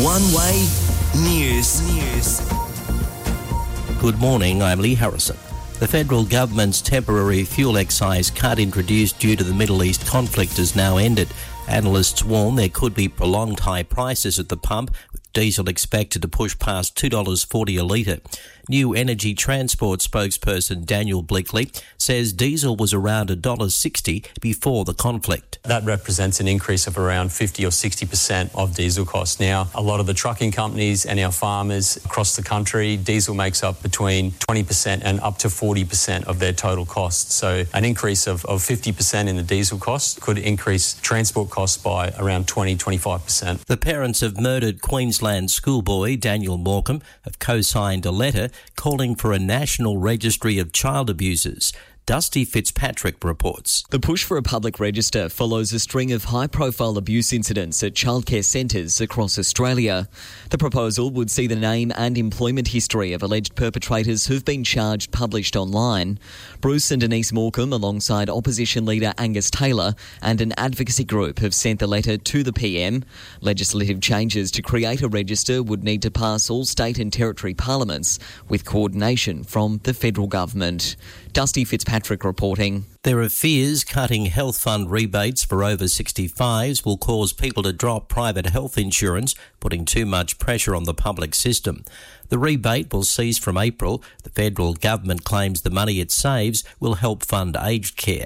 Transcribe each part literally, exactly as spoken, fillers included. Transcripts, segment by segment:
One Way News. News. Good morning, I'm Lee Harrison. The federal government's temporary fuel excise cut introduced due to the Middle East conflict has now ended. Analysts warn there could be prolonged high prices at the pump, with diesel expected to push past two dollars forty a litre. New Energy Transport spokesperson Daniel Bleakley says diesel was around one dollar sixty before the conflict. That represents an increase of around fifty or sixty percent of diesel costs. Now, a lot of the trucking companies and our farmers across the country, diesel makes up between twenty percent and up to forty percent of their total costs. So an increase of, of fifty percent in the diesel costs could increase transport costs by around twenty to twenty-five percent. The parents of murdered Queensland schoolboy Daniel Morecambe have co-signed a letter calling for a national registry of child abusers. Dusty Fitzpatrick reports. The push for a public register follows a string of high-profile abuse incidents at childcare centres across Australia. The proposal would see the name and employment history of alleged perpetrators who've been charged published online. Bruce and Denise Morecambe, alongside opposition leader Angus Taylor and an advocacy group, have sent the letter to the P M. Legislative changes to create a register would need to pass all state and territory parliaments, with coordination from the federal government. Dusty Fitzpatrick reporting. There are fears cutting health fund rebates for over sixty-fives will cause people to drop private health insurance, putting too much pressure on the public system. The rebate will cease from April. The federal government claims the money it saves will help fund aged care.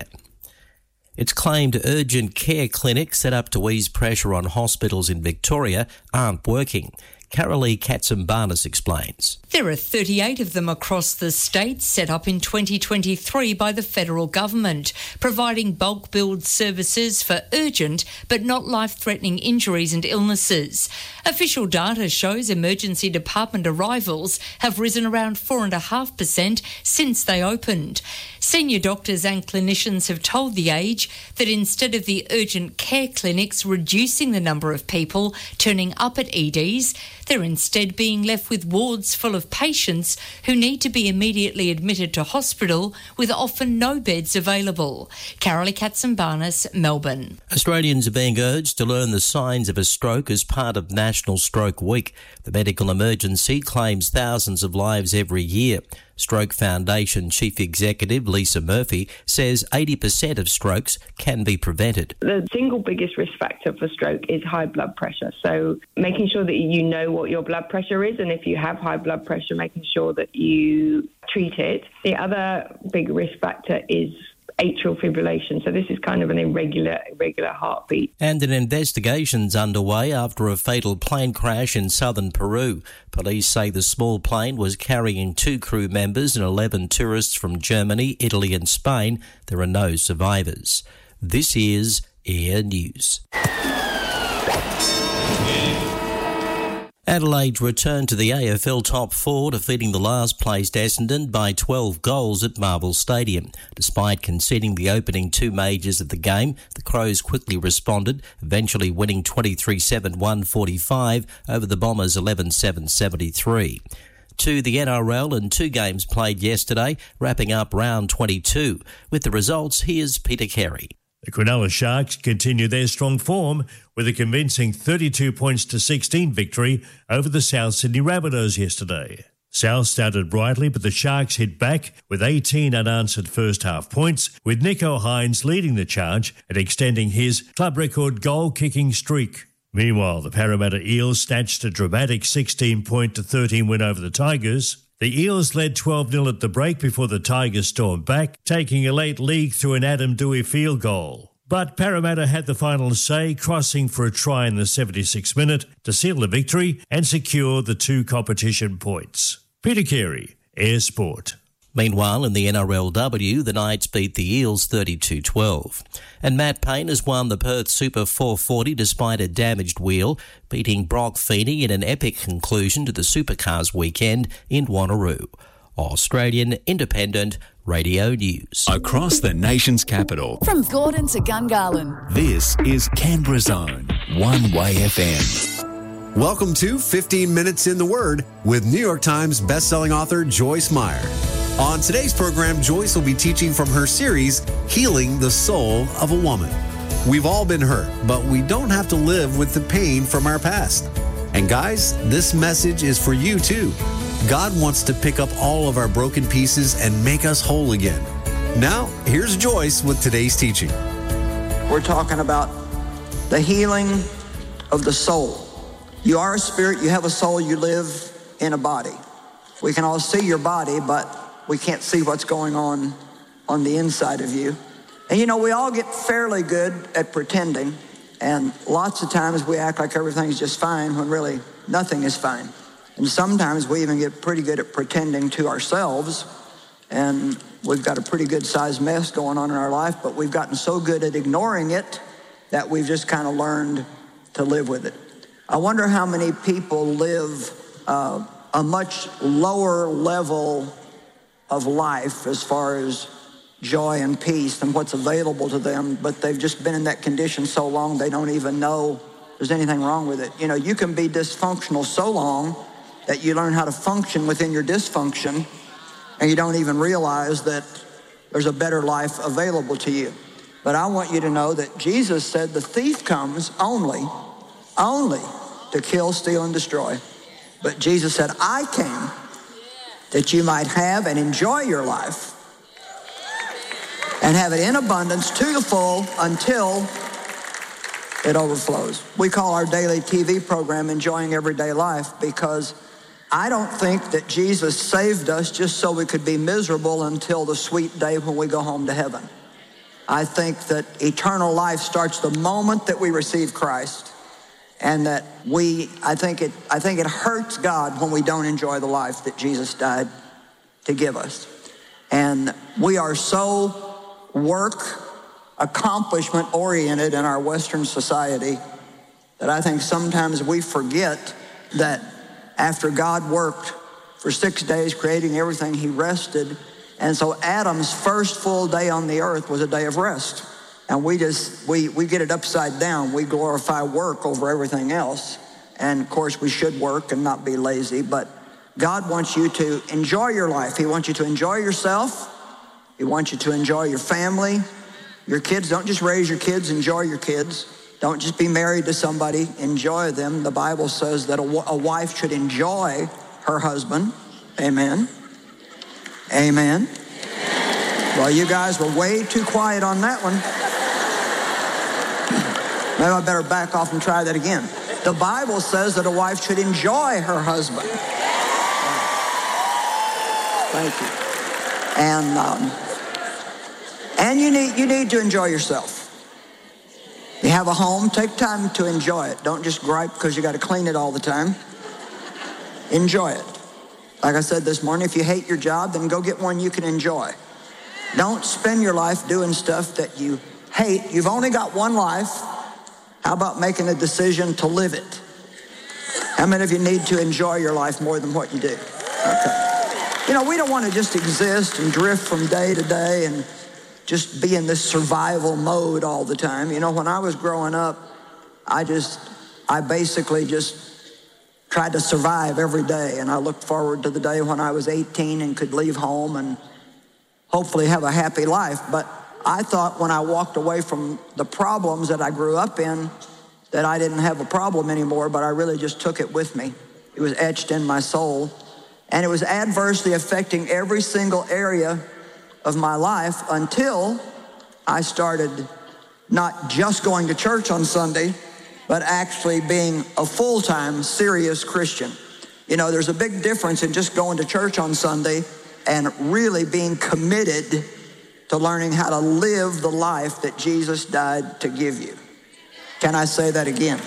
It's claimed urgent care clinics set up to ease pressure on hospitals in Victoria aren't working. Carolee Katsimbarnis explains. There are thirty-eight of them across the state, set up in twenty twenty-three by the federal government, providing bulk billed services for urgent but not life-threatening injuries and illnesses. Official data shows emergency department arrivals have risen around four point five percent since they opened. Senior doctors and clinicians have told The Age that instead of the urgent care clinics reducing the number of people turning up at E Ds, they're instead being left with wards full of patients who need to be immediately admitted to hospital with often no beds available. Carolee Katsimbarnis, Melbourne. Australians are being urged to learn the signs of a stroke as part of National Stroke Week. The medical emergency claims thousands of lives every year. Stroke Foundation Chief Executive Lisa Murphy says eighty percent of strokes can be prevented. The single biggest risk factor for stroke is high blood pressure. So making sure that you know what your blood pressure is, and if you have high blood pressure, making sure that you treat it. The other big risk factor is atrial fibrillation. So this is kind of an irregular, irregular heartbeat. And an investigation's underway after a fatal plane crash in southern Peru. Police say the small plane was carrying two crew members and eleven tourists from Germany, Italy and Spain. There are no survivors. This is Air News. Adelaide returned to the A F L top four, defeating the last-placed Essendon by twelve goals at Marvel Stadium. Despite conceding the opening two majors of the game, the Crows quickly responded, eventually winning twenty-three seven one forty-five over the Bombers eleven seven seventy-three. To the N R L and two games played yesterday, wrapping up round twenty-two. With the results, here's Peter Carey. The Cronulla Sharks continue their strong form with a convincing thirty-two points to sixteen victory over the South Sydney Rabbitohs yesterday. South started brightly, but the Sharks hit back with eighteen unanswered first-half points, with Nico Hines leading the charge and extending his club record goal-kicking streak. Meanwhile, the Parramatta Eels snatched a dramatic sixteen-point to thirteen win over the Tigers. The Eels led twelve nil at the break before the Tigers stormed back, taking a late lead through an Adam Doueihi field goal. But Parramatta had the final say, crossing for a try in the seventy-sixth minute to seal the victory and secure the two competition points. Peter Carey, Air Sport. Meanwhile, in the N R L W, the Knights beat the Eels thirty-two twelve. And Matt Payne has won the Perth Super four forty despite a damaged wheel, beating Brock Feeney in an epic conclusion to the Supercars weekend in Wanneroo. Australian Independent Radio News. Across the nation's capital. From Gordon to Gungahlin. This is Canberra Zone, One Way F M. Welcome to fifteen minutes in the Word with New York Times bestselling author Joyce Meyer. On today's program, Joyce will be teaching from her series, Healing the Soul of a Woman. We've all been hurt, but we don't have to live with the pain from our past. And guys, this message is for you too. God wants to pick up all of our broken pieces and make us whole again. Now, here's Joyce with today's teaching. We're talking about the healing of the soul. You are a spirit, you have a soul, you live in a body. We can all see your body, but we can't see what's going on on the inside of you. And you know, we all get fairly good at pretending, and lots of times we act like everything's just fine when really nothing is fine. And sometimes we even get pretty good at pretending to ourselves, and we've got a pretty good sized mess going on in our life, but we've gotten so good at ignoring it that we've just kind of learned to live with it. I wonder how many people live uh, a much lower level of life as far as joy and peace and what's available to them, but they've just been in that condition so long they don't even know there's anything wrong with it. You know, you can be dysfunctional so long that you learn how to function within your dysfunction, and you don't even realize that there's a better life available to you. But I want you to know that Jesus said the thief comes only, only to kill, steal, and destroy. But Jesus said, I came that you might have and enjoy your life and have it in abundance to the full until it overflows. We call our daily T V program Enjoying Everyday Life because I don't think that Jesus saved us just so we could be miserable until the sweet day when we go home to heaven. I think that eternal life starts the moment that we receive Christ, and that we, I think it, I think it hurts God when we don't enjoy the life that Jesus died to give us. And we are so work, accomplishment oriented in our Western society that I think sometimes we forget that after God worked for six days creating everything, he rested. And so Adam's first full day on the earth was a day of rest. And we just, we, we get it upside down. We glorify work over everything else. And of course we should work and not be lazy, but God wants you to enjoy your life. He wants you to enjoy yourself. He wants you to enjoy your family, your kids. Don't just raise your kids, enjoy your kids. Don't just be married to somebody, enjoy them. The Bible says that a, a wife should enjoy her husband. Amen. Amen. Well, you guys were way too quiet on that one. Maybe I better back off and try that again. The Bible says that a wife should enjoy her husband. Thank you. And um, and you need you need to enjoy yourself. You have a home, take time to enjoy it. Don't just gripe because you got to clean it all the time. Enjoy it. Like I said this morning, if you hate your job, then go get one you can enjoy. Don't spend your life doing stuff that you hate. You've only got one life. How about making a decision to live it? How many of you need to enjoy your life more than what you do? Okay. You know, we don't want to just exist and drift from day to day and just be in this survival mode all the time. You know, when I was growing up, I just, I basically just tried to survive every day. And I looked forward to the day when I was eighteen and could leave home and hopefully have a happy life. But I thought when I walked away from the problems that I grew up in, that I didn't have a problem anymore, but I really just took it with me. It was etched in my soul. And it was adversely affecting every single area of my life until I started not just going to church on Sunday, but actually being a full-time, serious Christian. You know, there's a big difference in just going to church on Sunday and really being committed to learning how to live the life that Jesus died to give you. Can I say that again?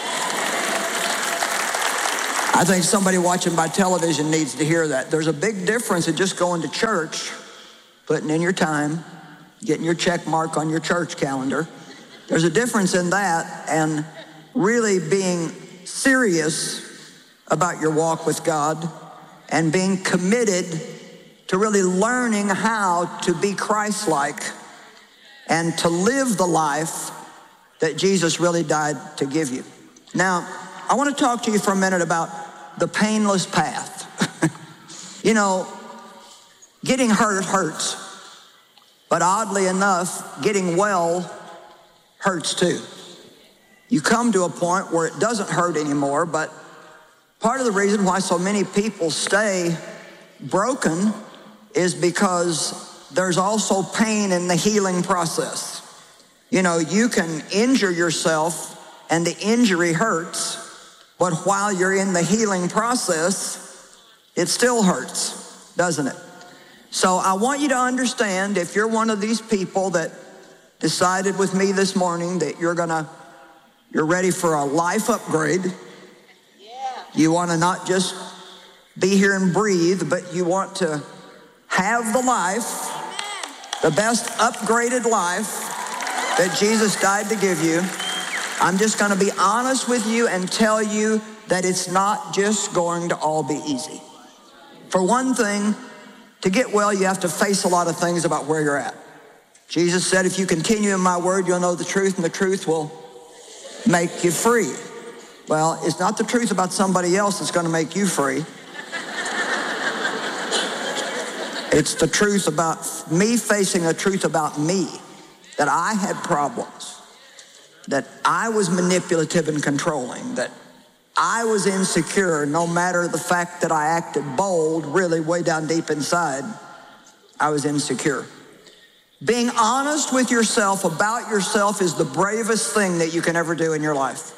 I think somebody watching by television needs to hear that. There's a big difference in just going to church, putting in your time, getting your check mark on your church calendar. There's a difference in that and really being serious about your walk with God and being committed to really learning how to be Christ-like and to live the life that Jesus really died to give you. Now, I want to talk to you for a minute about the painless path. You know, getting hurt hurts, but oddly enough, getting well hurts too. You come to a point where it doesn't hurt anymore, but Part of the reason why so many people stay broken is because there's also pain in the healing process. You know, you can injure yourself and the injury hurts, but while you're in the healing process, it still hurts, doesn't it? So I want you to understand, if you're one of these people that decided with me this morning that you're gonna, you're ready for a life upgrade, you want to not just be here and breathe, but you want to have the life, the best upgraded life that Jesus died to give you. I'm just going to be honest with you and tell you that it's not just going to all be easy. For one thing, to get well, you have to face a lot of things about where you're at. Jesus said, if you continue in my word, you'll know the truth, and the truth will make you free. Well, it's not the truth about somebody else that's going to make you free. It's the truth about me facing the truth about me, that I had problems, that I was manipulative and controlling, that I was insecure, no matter the fact that I acted bold, really way down deep inside, I was insecure. Being honest with yourself about yourself is the bravest thing that you can ever do in your life.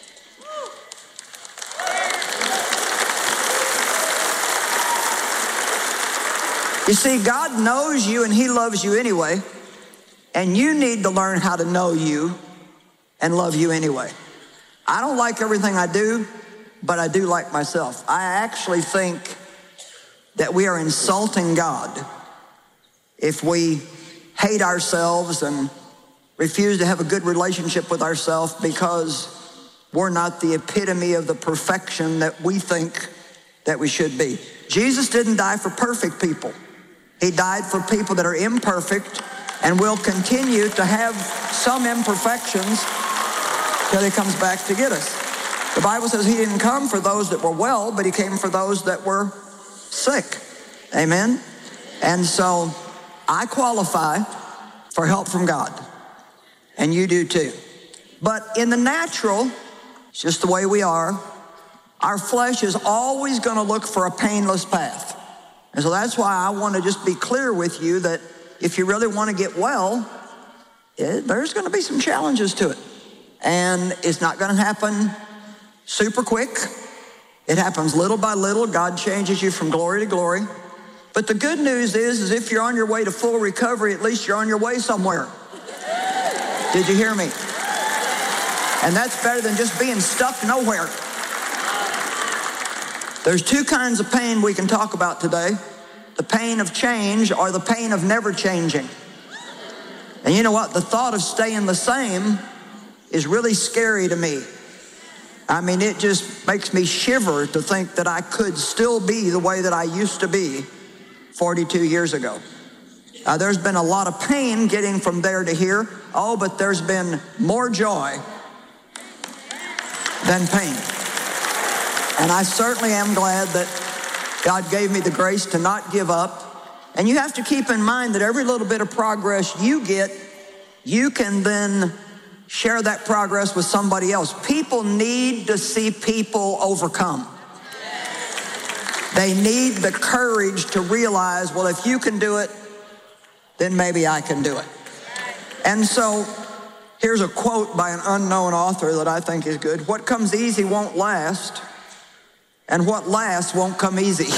You see, God knows you and he loves you anyway, and you need to learn how to know you and love you anyway. I don't like everything I do, but I do like myself. I actually think that we are insulting God if we hate ourselves and refuse to have a good relationship with ourselves because we're not the epitome of the perfection that we think that we should be. Jesus didn't die for perfect people. He died for people that are imperfect and will continue to have some imperfections till he comes back to get us. The Bible says he didn't come for those that were well, but he came for those that were sick. Amen? And so I qualify for help from God, and you do too. But in the natural, it's just the way we are, our flesh is always going to look for a painless path. And so that's why I want to just be clear with you that if you really want to get well, it, there's going to be some challenges to it. And it's not going to happen super quick. It happens little by little. God changes you from glory to glory. But the good news is, is if you're on your way to full recovery, at least you're on your way somewhere. Did you hear me? And that's better than just being stuck nowhere. There's two kinds of pain we can talk about today. The pain of change or the pain of never changing. And you know what? The thought of staying the same is really scary to me. I mean, it just makes me shiver to think that I could still be the way that I used to be forty-two years ago. Uh, there's been a lot of pain getting from there to here. Oh, but there's been more joy than pain. And I certainly am glad that God gave me the grace to not give up. And you have to keep in mind that every little bit of progress you get, you can then share that progress with somebody else. People need to see people overcome. They need the courage to realize, well, if you can do it, then maybe I can do it. And so here's a quote by an unknown author that I think is good. What comes easy won't last, and what lasts won't come easy.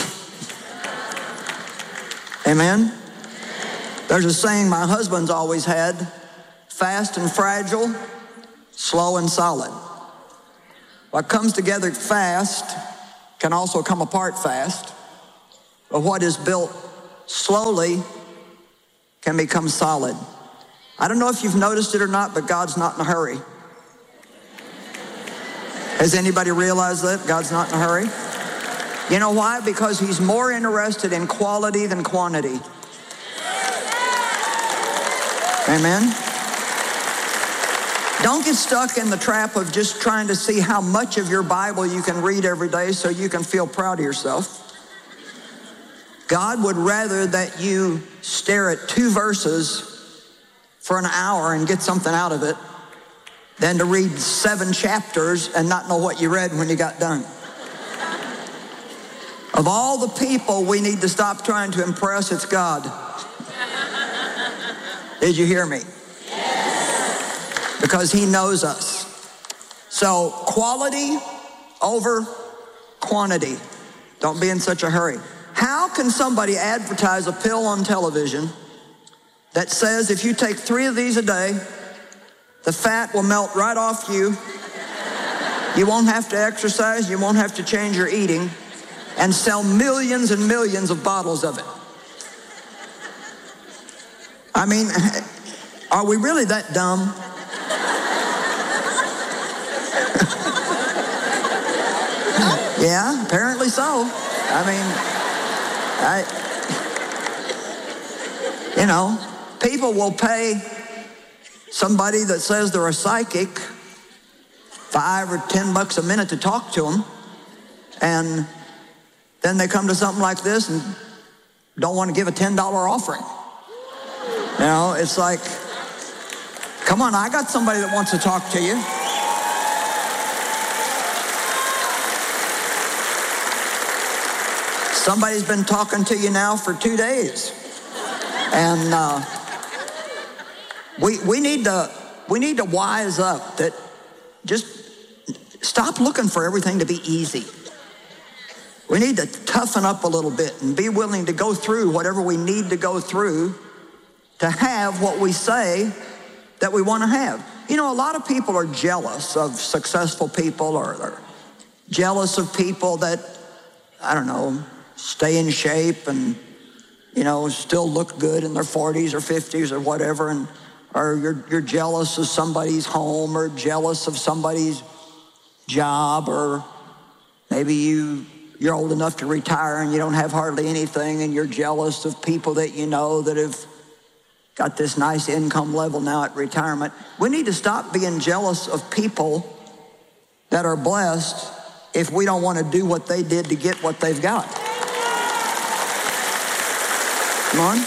Amen? There's a saying my husband's always had: fast and fragile, slow and solid. What comes together fast can also come apart fast, but what is built slowly can become solid. I don't know if you've noticed it or not, but God's not in a hurry. Has anybody realized that? God's not in a hurry. You know why? Because he's more interested in quality than quantity. Amen? Don't get stuck in the trap of just trying to see how much of your Bible you can read every day so you can feel proud of yourself. God would rather that you stare at two verses for an hour and get something out of it than to read seven chapters and not know what you read when you got done. Of all the people we need to stop trying to impress, it's God. Did you hear me? Yes. Because he knows us. So quality over quantity. Don't be in such a hurry. How can somebody advertise a pill on television that says if you take three of these a day, the fat will melt right off you, you won't have to exercise, you won't have to change your eating, and sell millions and millions of bottles of it? I mean, are we really that dumb? Yeah, apparently so. I mean, I, you know, people will pay somebody that says they're a psychic five or ten bucks a minute to talk to them, and then they come to something like this and don't want to give a ten dollar offering. You know, it's like, come on, I got somebody that wants to talk to you. Somebody's been talking to you now for two days. And uh, we, we, need to, we need to wise up that just stop looking for everything to be easy. We need to toughen up a little bit and be willing to go through whatever we need to go through to have what we say that we want to have. You know, a lot of people are jealous of successful people, or they're jealous of people that, I don't know, stay in shape and, you know, still look good in their forties or fifties or whatever, and or you're, you're jealous of somebody's home, or jealous of somebody's job, or maybe you, you're old enough to retire and you don't have hardly anything, and you're jealous of people that you know that have got this nice income level now at retirement. We need to stop being jealous of people that are blessed if we don't want to do what they did to get what they've got. Come on.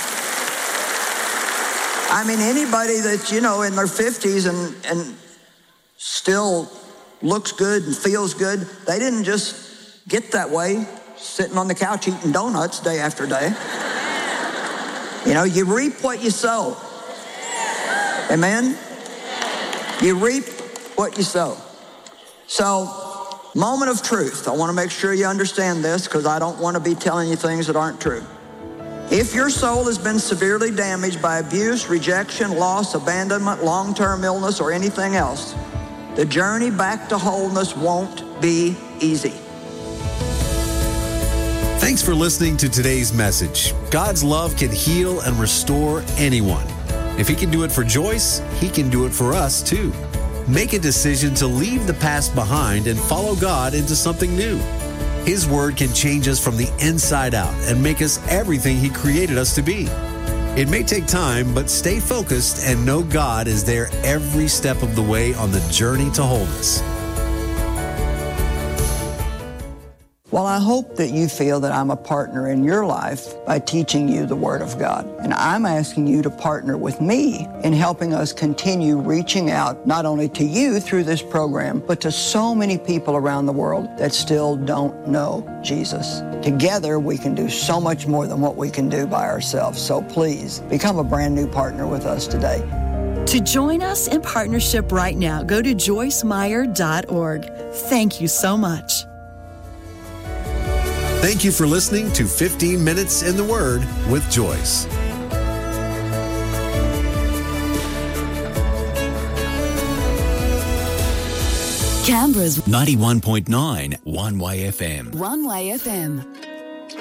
I mean, anybody that, you know, in their fifties and, and still looks good and feels good, they didn't just get that way sitting on the couch eating donuts day after day. You know, you reap what you sow. Amen? You reap what you sow. So, moment of truth. I want to make sure you understand this, because I don't want to be telling you things that aren't true. If your soul has been severely damaged by abuse, rejection, loss, abandonment, long-term illness, or anything else, the journey back to wholeness won't be easy. Thanks for listening to today's message. God's love can heal and restore anyone. If he can do it for Joyce, he can do it for us too. Make a decision to leave the past behind and follow God into something new. His word can change us from the inside out and make us everything he created us to be. It may take time, but stay focused and know God is there every step of the way on the journey to wholeness. Well, I hope that you feel that I'm a partner in your life by teaching you the Word of God. And I'm asking you to partner with me in helping us continue reaching out not only to you through this program, but to so many people around the world that still don't know Jesus. Together, we can do so much more than what we can do by ourselves. So please, become a brand new partner with us today. To join us in partnership right now, go to joyce meyer dot org. Thank you so much. Thank you for listening to fifteen minutes in the Word with Joyce. Canberra's ninety-one point nine One Way F M. One Way F M.